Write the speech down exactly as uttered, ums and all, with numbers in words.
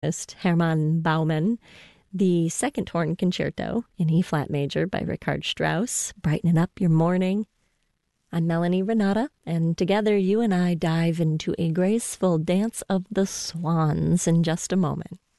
Hermann Baumann, the Second Horn Concerto in E-flat major by Richard Strauss, brightening up your morning. I'm Melanie Renata, and together you and I dive into a graceful dance of the swans in just a moment.